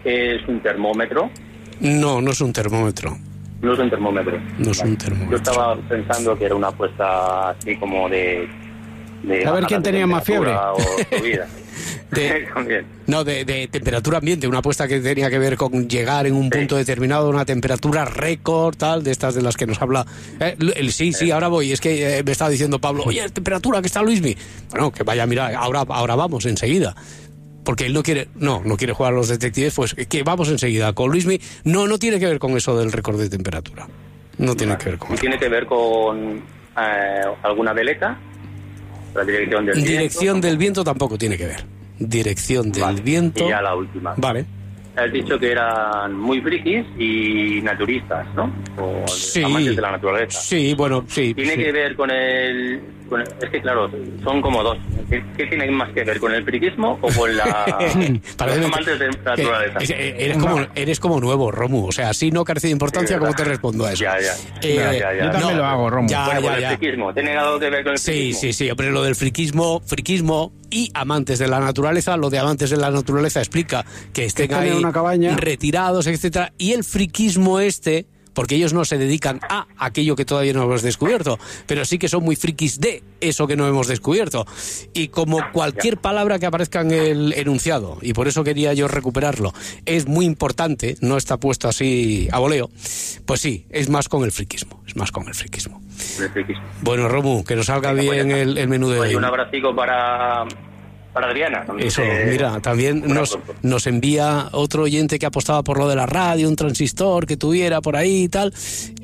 ¿Es un termómetro? No, no es un termómetro. No es un termómetro. No es un termómetro. Yo estaba pensando que era una apuesta así como de a ver quién tenía más fiebre. O subida. De temperatura ambiente, una apuesta que tenía que ver con llegar en un punto determinado, una temperatura récord, tal, de estas de las que nos habla. Sí, ahora voy. Es que me estaba diciendo Pablo, oye, temperatura, que está Luismi. Bueno, que vaya, mira, ahora vamos enseguida. Porque él no quiere jugar a los detectives, pues que vamos enseguida. Con Luismi, no tiene que ver con eso del récord de temperatura. No tiene que ver con eso. ¿Tiene que ver con alguna veleta? La dirección del viento tampoco tiene que ver. Dirección del viento. Y ya la última. Vale. Has dicho que eran muy frikis y naturistas, ¿no? O amantes de la naturaleza. Sí, bueno, sí. ¿Tiene que ver con el...? Es que, claro, son como dos. ¿Qué tiene más que ver, con el friquismo o con los amantes de la naturaleza? Eres como nuevo, Romu. O sea, así no carece de importancia, ¿cómo te respondo a eso? Ya. Yo también lo hago, Romu. El friquismo. ¿Tiene algo que ver con el friquismo? Sí, pero lo del friquismo y amantes de la naturaleza, lo de amantes de la naturaleza explica que estén ahí una cabaña, retirados, etcétera, y el friquismo porque ellos no se dedican a aquello que todavía no hemos descubierto, pero sí que son muy frikis de eso que no hemos descubierto. Y como cualquier palabra que aparezca en el enunciado, y por eso quería yo recuperarlo, es muy importante, no está puesto así a voleo, pues sí, es más con el frikismo. Bueno, Romu, que nos salga bien el menú de hoy. Un abracico para Adriana. Eso, mira, también nos envía otro oyente que apostaba por lo de la radio, un transistor que tuviera por ahí y tal,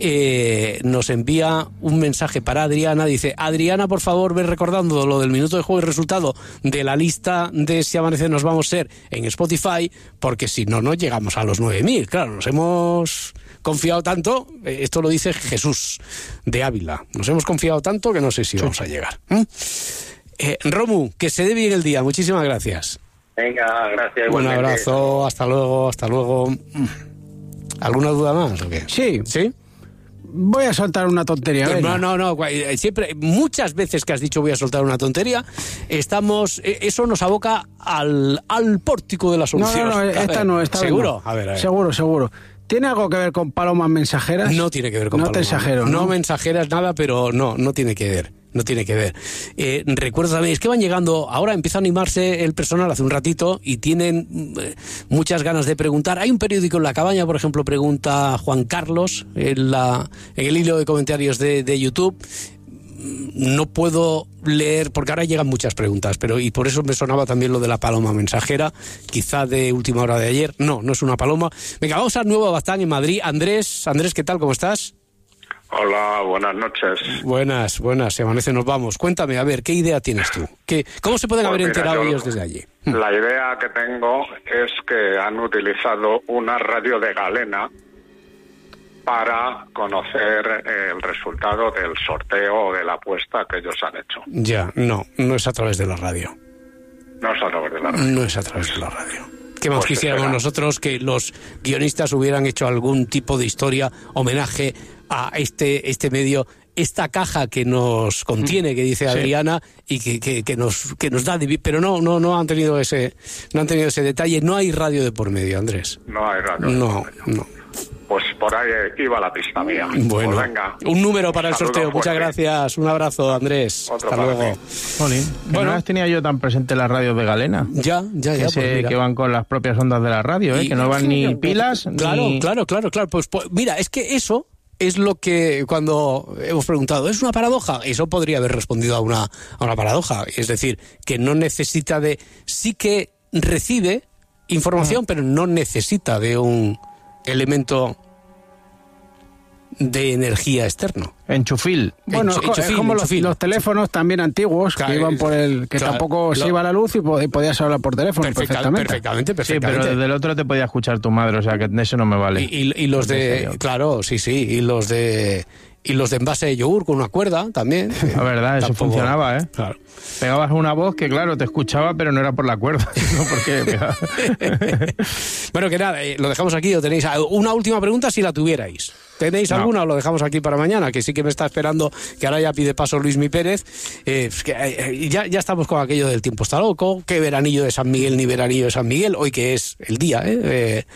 nos envía un mensaje para Adriana, dice: Adriana, por favor, ve recordando lo del minuto de juego y resultado de la lista de Si Amanece Nos Vamos a Ser en Spotify, porque si no llegamos a los 9.000, claro, nos hemos confiado tanto, esto lo dice Jesús de Ávila, nos hemos confiado tanto que no sé si vamos a llegar. Romu, que se dé bien el día. Muchísimas gracias. Venga, gracias. Un abrazo, hasta luego. ¿Alguna duda más o qué? Sí. Voy a soltar una tontería. No. Siempre, muchas veces que has dicho voy a soltar una tontería, eso nos aboca al pórtico de la solución. No, esta no. ¿Seguro? A ver. Seguro. ¿Tiene algo que ver con palomas mensajeras? No tiene que ver con palomas. No te exagero, ¿no? No mensajeras nada, pero no tiene que ver. No tiene que ver. Recuerdo también, es que van llegando, ahora empieza a animarse el personal hace un ratito y tienen muchas ganas de preguntar. Hay un periódico en La Cabaña, por ejemplo, pregunta Juan Carlos en el hilo de comentarios de YouTube. No puedo leer, porque ahora llegan muchas preguntas, y por eso me sonaba también lo de la paloma mensajera, quizá de última hora de ayer. No es una paloma. Venga, vamos al Nuevo Baztán en Madrid. Andrés, ¿qué tal? ¿Cómo estás? Hola, buenas noches. Buenas, Se Amanece Nos Vamos. Cuéntame, a ver, ¿qué idea tienes tú? ¿Cómo se pueden haber enterado ellos desde allí? La idea que tengo es que han utilizado una radio de galena para conocer el resultado del sorteo o de la apuesta que ellos han hecho. Ya, no es a través de la radio. No es a través de la radio. No es a través de la radio. ¿Qué más quisiéramos nosotros que los guionistas hubieran hecho algún tipo de historia, homenaje a este medio, esta caja que nos contiene, que dice Adriana, y que nos da, pero no han tenido ese detalle. No hay radio de por medio, Andrés. No hay radio. No. Pues por ahí iba la pista mía. Bueno, pues venga. Un número para el sorteo. Fuerte. Muchas gracias. Un abrazo, Andrés. Otro hasta luego. No las tenía yo tan presente las radios de galena. Ya. Que van con las propias ondas de la radio, que no van ni pilas. Claro. Pues mira, es que eso es lo que cuando hemos preguntado, ¿es una paradoja? Eso podría haber respondido a una paradoja. Es decir, que no necesita sí que recibe información, pero no necesita de un elemento de energía externo. Enchufil. Bueno, es como los teléfonos también antiguos, que iban por tampoco se iba la luz y podías hablar por teléfono perfectamente. Sí, pero desde el otro te podía escuchar tu madre, o sea que eso no me vale. Y los de... Claro, sí, y los de Y los de envase de yogur con una cuerda también. La verdad, eso funcionaba, ¿eh? Claro. Pegabas una voz que, claro, te escuchaba, pero no era por la cuerda, sino porque... Bueno, que nada, lo dejamos aquí. ¿O tenéis una última pregunta si la tuvierais? ¿Tenéis alguna o lo dejamos aquí para mañana? Que sí que me está esperando, que ahora ya pide paso Luismi Pérez. Ya estamos con aquello del tiempo está loco. ¿Qué veranillo de San Miguel ni veranillo de San Miguel? Hoy que es el día,